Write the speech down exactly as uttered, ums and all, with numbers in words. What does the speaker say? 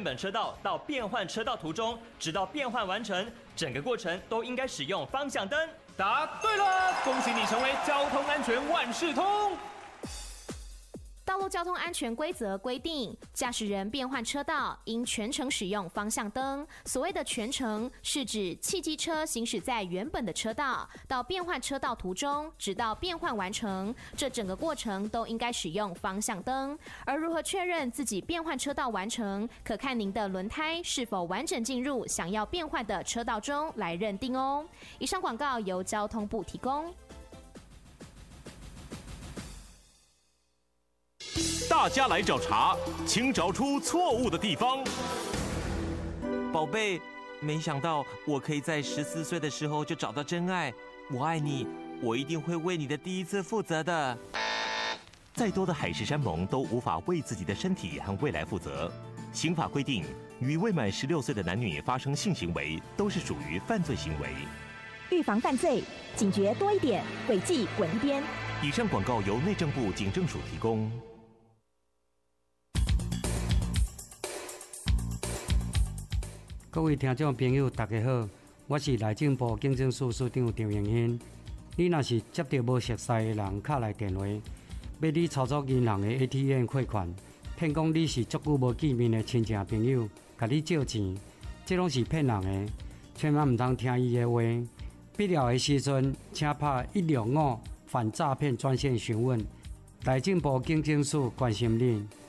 本车道到变换车道途中，直到变换完成，整个过程都应该使用方向灯。 答对了，恭喜你成为交通安全万事通。 道路交通安全规则规定，驾驶人变换车道应全程使用方向灯。所谓的全程，是指汽机车行驶在原本的车道，到变换车道途中，直到变换完成，这整个过程都应该使用方向灯。而如何确认自己变换车道完成，可看您的轮胎是否完整进入想要变换的车道中来认定哦。以上广告由交通部提供。 大家来找茬，请找出错误的地方。 宝贝，没想到我可以在十四岁的时候就找到真爱。我爱你，我一定会为你的第一次负责的。 再多的海誓山盟都无法为自己的身体和未来负责。刑法规定，与未满十六岁的男女发生性行为都是属于犯罪行为。 预防犯罪，警觉多一点，违纪滚一边。 以上广告由内政部警政署提供。 各位听众朋友，大家好，我是内政部警政署署长张永新。你若是接到无熟悉的人敲来电话，要你操作银行的 A T M 汇款，骗讲你是足久无见面的亲戚朋友，甲你借钱，这拢是骗人的，千万唔通听伊的话。必要的时阵，请打一六五反诈骗专线询问。内政部警政署关心你。